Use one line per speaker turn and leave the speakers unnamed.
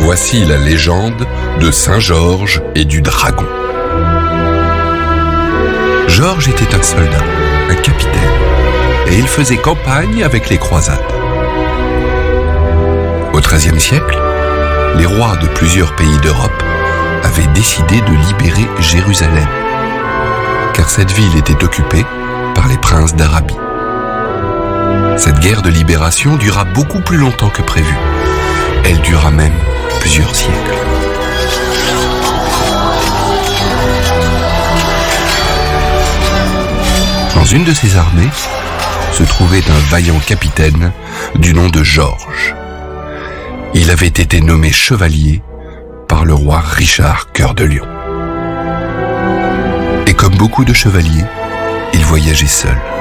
Voici la légende de Saint Georges et du dragon. Georges était un soldat, un capitaine, et il faisait campagne avec les croisades. Au XIIIe siècle, les rois de plusieurs pays d'Europe avaient décidé de libérer Jérusalem, car cette ville était occupée par les princes d'Arabie. Cette guerre de libération dura beaucoup plus longtemps que prévu. Elle dura même plusieurs siècles. Dans une de ces armées se trouvait un vaillant capitaine du nom de Georges. Il avait été nommé chevalier par le roi Richard Cœur de Lion. Et comme beaucoup de chevaliers, il voyageait seul.